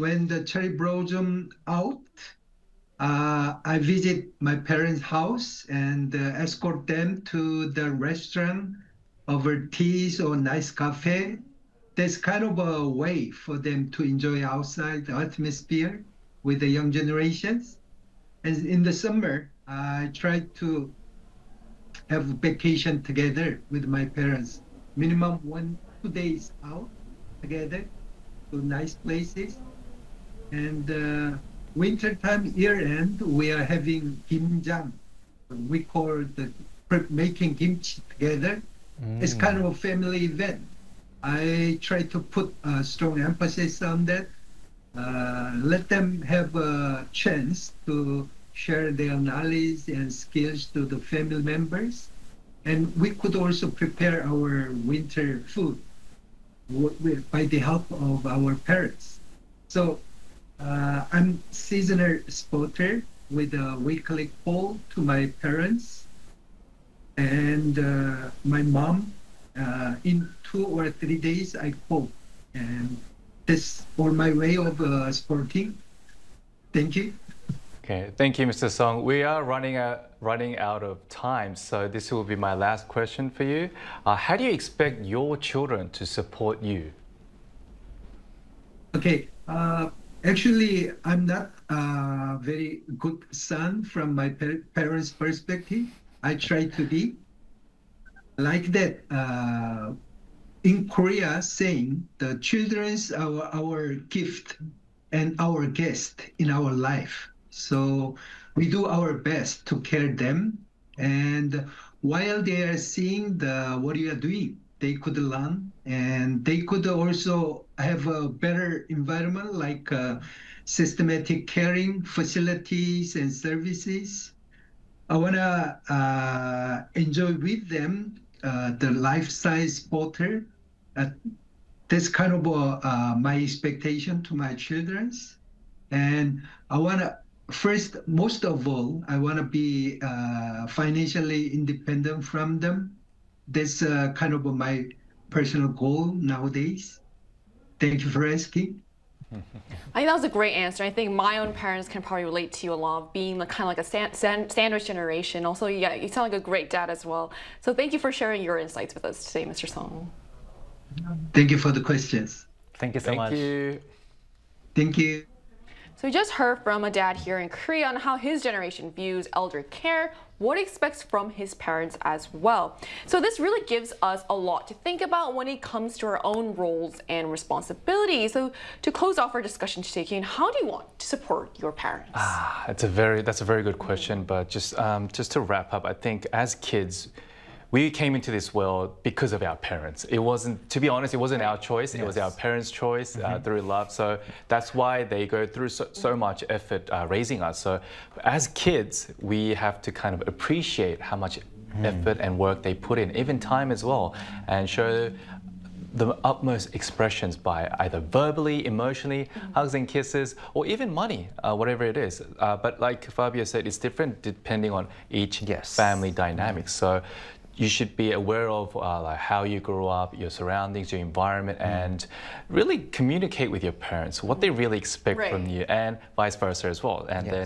when the cherry blossom out, I visit my parents' house and escort them to the restaurant over teas or nice cafe. That's kind of a way for them to enjoy outside the atmosphere with the young generations. And in the summer, I try to have vacation together with my parents, minimum 1, 2 days out together to nice places. And winter time, year end, we are having kimjang. We call the making kimchi together. It's kind of a family event. I try to put a strong emphasis on that. Let them have a chance to share their knowledge and skills to the family members. And we could also prepare our winter food by the help of our parents. So I'm seasonal spotter with a weekly call to my parents and my mom. In 2 or 3 days, I call. And that's all my way of sporting. Thank you. Okay, thank you, Mr. Song. We are running out of time, so this will be my last question for you. How do you expect your children to support you? Okay, actually, I'm not a very good son from my parents' perspective. I try to be like that. In Korea, saying the children's our gift and our guest in our life. So we do our best to care them. And while they are seeing what you are doing, they could learn and they could also have a better environment like systematic caring facilities and services. I want to enjoy with them the life-size portal. Uh, that's kind of my expectation to my children's. And I want to, first, most of all, I want to be financially independent from them. That's kind of my personal goal nowadays. Thank you for asking. I think that was a great answer. I think my own parents can probably relate to you a lot, being kind of like a sandwich generation. Also, yeah, you sound like a great dad as well. So thank you for sharing your insights with us today, Mr. Song. Thank you for the questions. Thank you so much. Thank you. Thank you. So we just heard from a dad here in Korea on how his generation views elder care, what he expects from his parents as well. So this really gives us a lot to think about when it comes to our own roles and responsibilities. So to close off our discussion today, Kane, how do you want to support your parents? That's a very good question. But just to wrap up, I think as kids, we came into this world because of our parents. It wasn't, to be honest, it wasn't our choice. It was our parents' choice through love. So that's why they go through so much effort raising us. So as kids, we have to kind of appreciate how much effort and work they put in, even time as well, and show the utmost expressions by either verbally, emotionally, hugs and kisses, or even money, whatever it is. But like Fabio said, it's different depending on each family dynamic. So you should be aware of like how you grew up, your surroundings, your environment, and really communicate with your parents what they really expect from you, and vice versa as well. And then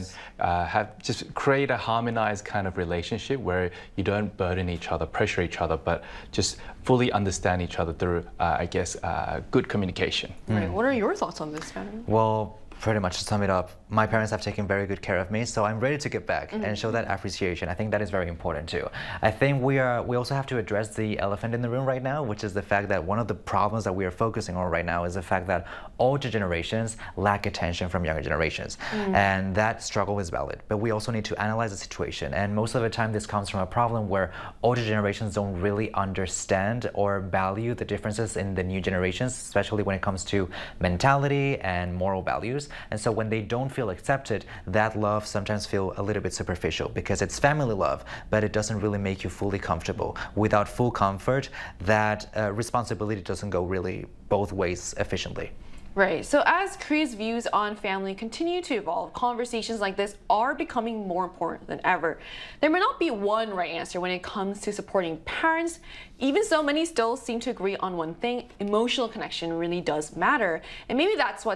just create a harmonized kind of relationship where you don't burden each other, pressure each other, but just fully understand each other through, I guess, good communication. Right. What are your thoughts on this, Fanny? Well, pretty much to sum it up, my parents have taken very good care of me, so I'm ready to give back and show that appreciation. I think that is very important too. I think we also have to address the elephant in the room right now, which is the fact that one of the problems that we are focusing on right now is the fact that older generations lack attention from younger generations. And that struggle is valid, but we also need to analyze the situation. And most of the time this comes from a problem where older generations don't really understand or value the differences in the new generations, especially when it comes to mentality and moral values. And so when they don't feel accepted, that love sometimes feels a little bit superficial because it's family love, but it doesn't really make you fully comfortable. Without full comfort, that responsibility doesn't go really both ways efficiently. Right. So as Korea's views on family continue to evolve, conversations like this are becoming more important than ever. There may not be one right answer when it comes to supporting parents. Even so, many still seem to agree on one thing: emotional connection really does matter. And maybe that's what